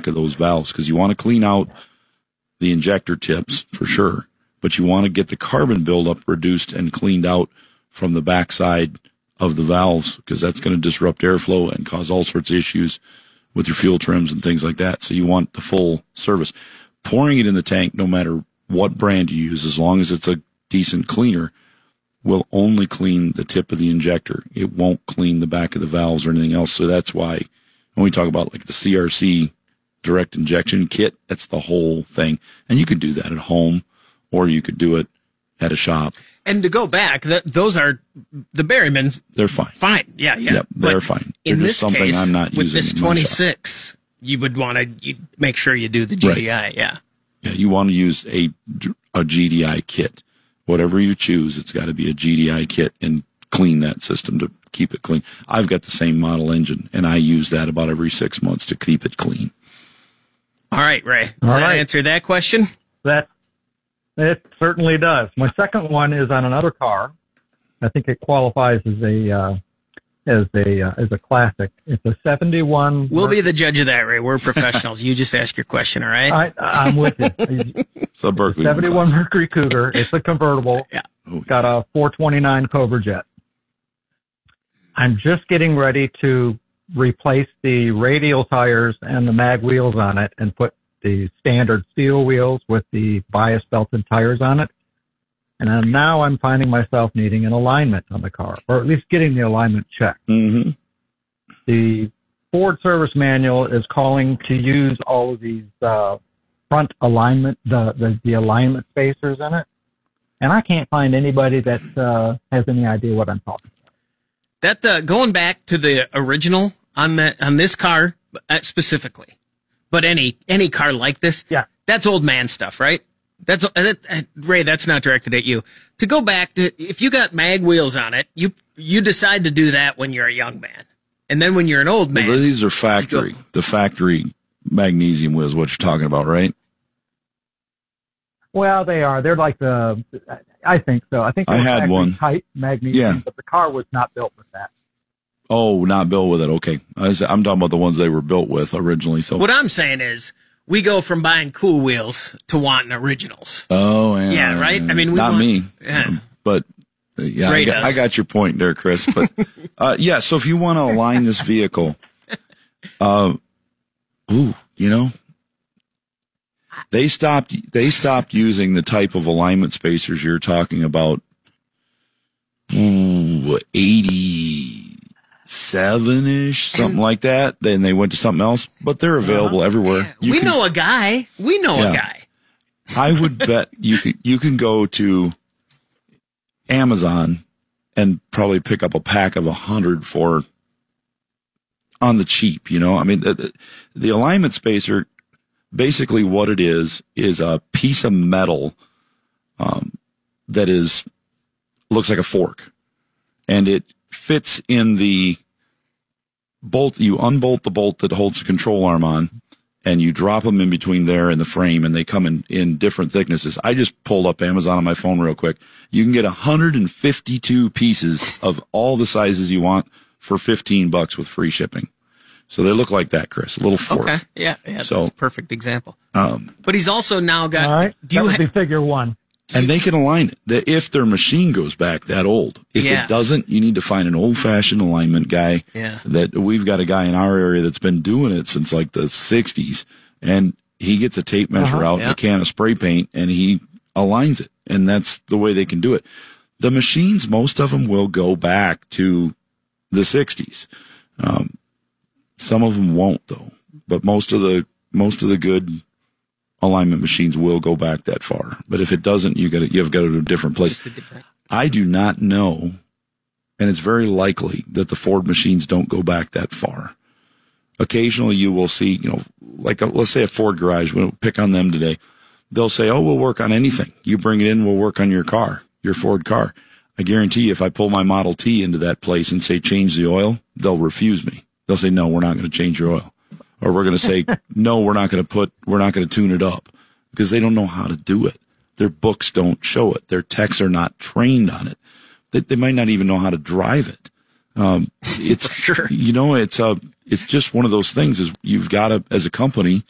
back of those valves, because you want to clean out the injector tips for sure, but you want to get the carbon buildup reduced and cleaned out from the backside of the valves, because that's going to disrupt airflow and cause all sorts of issues with your fuel trims and things like that. So you want the full service. Pouring it in the tank, no matter what brand you use, as long as it's a decent cleaner, will only clean the tip of the injector. It won't clean the back of the valves or anything else. So that's why when we talk about like the CRC direct injection kit, that's the whole thing. And you could do that at home, or you could do it at a shop. And to go back, those are the Berrymans. They're fine. Fine. Yeah. Yep, they're fine. They're In just this something case, I'm not with using this in my 26, you would want to make sure you do the GDI. Right. Yeah. Yeah. You want to use a GDI kit. Whatever you choose, it's got to be a GDI kit, and clean that system to keep it clean. I've got the same model engine, and I use that about every 6 months to keep it clean. All right, Ray. Does that answer that question? It certainly does. My second one is on another car. I think it qualifies as a classic. It's a 71. We'll be the judge of that, Ray. We're professionals. You just ask your question, all right? I'm with you. So Berkeley 71 Mercury Cougar. It's a convertible. Yeah. It's got a 429 Cobra jet. I'm just getting ready to replace the radial tires and the mag wheels on it and put the standard steel wheels with the bias belted tires on it. And now I'm finding myself needing an alignment on the car, or at least getting the alignment checked. Mm-hmm. The Ford service manual is calling to use all of these front alignment, the alignment spacers in it. And I can't find anybody that has any idea what I'm talking about. That going back to the original on this car specifically, but any car like this, yeah, that's old man stuff, right? Ray, that's not directed at you. To go back to, if you got mag wheels on it, you decide to do that when you're a young man, and then when you're an old man, well, these are factory. The factory magnesium wheels, what you're talking about, right? Well, they are. They're like I think so. I think I had one type magnesium, but the car was not built with that. Oh, not built with it. Okay. I'm talking about the ones they were built with originally. So what I'm saying is, we go from buying cool wheels to wanting originals. Oh, yeah, right. I mean, me, but yeah, I got your point there, Chris. But yeah, so if you want to align this vehicle, they stopped using the type of alignment spacers you're talking about. 87-ish, something like that. Then they went to something else, but they're available everywhere. We know a guy. I would bet you can go to Amazon and probably pick up a pack of 100 for on the cheap. I mean, the alignment spacer, basically what it is a piece of metal that looks like a fork, and it fits in the bolt. You unbolt the bolt that holds the control arm on, and you drop them in between there and the frame, and they come in different thicknesses. I just pulled up Amazon on my phone real quick. You can get 152 pieces of all the sizes you want for $15 with free shipping. So they look like that, Chris. A little fork. Okay. Yeah. So, that's a perfect example. But he's also now got. All right. That would be figure one. And they can align it if their machine goes back that old. If it doesn't, you need to find an old-fashioned alignment guy. Yeah. That we've got a guy in our area that's been doing it since like the 60s, and he gets a tape measure out and a can of spray paint, and he aligns it, and that's the way they can do it. The machines, most of them will go back to the 60s. Some of them won't, though. But most of the good alignment machines will go back that far. But if it doesn't, you've got to go to a different place. I do not know, and it's very likely that the Ford machines don't go back that far. Occasionally you will see, like let's say a Ford garage, we'll pick on them today. They'll say, oh, we'll work on anything. You bring it in, we'll work on your car, your Ford car. I guarantee you, if I pull my Model T into that place and say, change the oil, they'll refuse me. They'll say, no, we're not going to change your oil. Or we're going to say, no, we're not going to tune it up, because they don't know how to do it. Their books don't show it. Their techs are not trained on it. They might not even know how to drive it. It's sure. It's just one of those things is you've got to, as a company,